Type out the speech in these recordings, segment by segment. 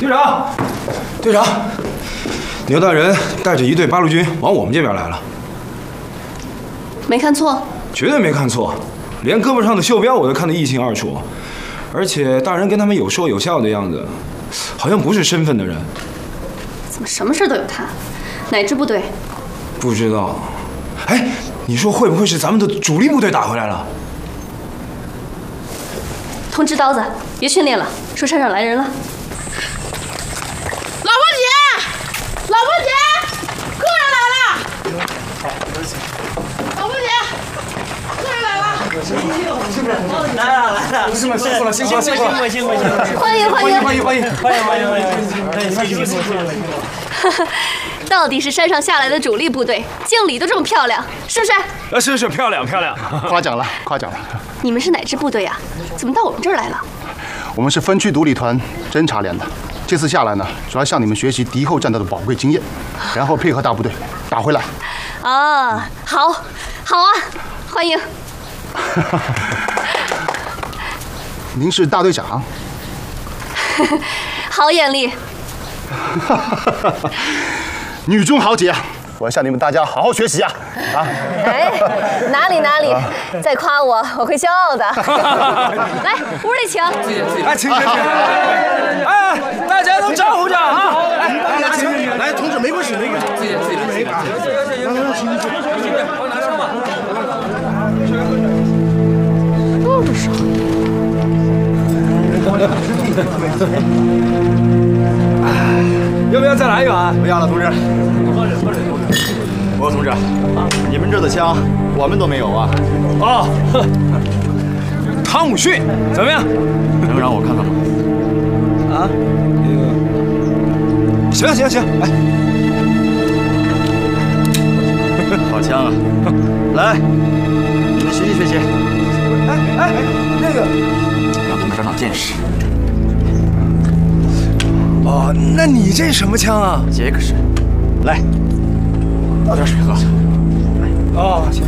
队长，队长，牛大人带着一队八路军往我们这边来了。 没看错？ 绝对没看错，连胳膊上的袖标我都看得一清二楚。而且大人跟他们有说有笑的样子，好像不是身份的人。 怎么什么事都有他？哪支部队？ 不知道。哎，你说会不会是咱们的主力部队打回来了？ 通知刀子，别训练了，说山上来人了。 老婆姐，老婆姐，客人来了。老婆姐，客人来了。是不是？来了。同志们辛苦了，辛苦了，辛苦了，辛苦了。 欢迎欢迎欢迎欢迎欢迎欢迎欢迎！ 到底是山上下来的主力部队，敬礼都这么漂亮，是不是？ 是漂亮漂亮， 夸奖了夸奖了。 你们是哪支部队啊？怎么到我们这儿来了？ 我们是分区独立团侦察连的，这次下来呢，主要向你们学习敌后战斗的宝贵经验，然后配合大部队打回来。 啊，好，好啊，欢迎。 您是大队长？ 好眼力。 女中豪杰，我要向你们大家好好学习啊！ 哎，哪里，再夸我，我会骄傲的。来，屋里请。 哎，请。哎，大家都招呼着啊！哎，大家请。 来，同志，没关系，没关系。自己来，请。 多少？ 要不要再来一碗？ 不要了，同志。博同志，你们这的枪我们都没有啊。 哦，汤姆逊怎么样？ 能让我看看吗？ 啊？行，哎。 好枪啊！来，你们学习学习。 哎，那个， 让他们长长见识。 哦，那你这什么枪啊？ 杰克士，来，倒点水喝。 哦，行。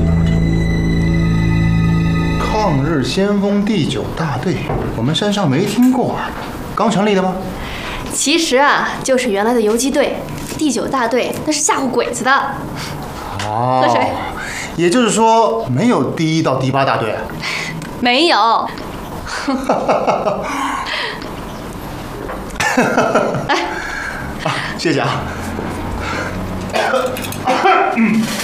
抗日先锋第9大队，我们山上没听过啊，刚成立的吗？ 其实啊，就是原来的游击队。第9大队那是吓唬鬼子的。 哦， 喝水。 也就是说，没有第1到第8大队啊？ 没有。 哎，谢谢啊。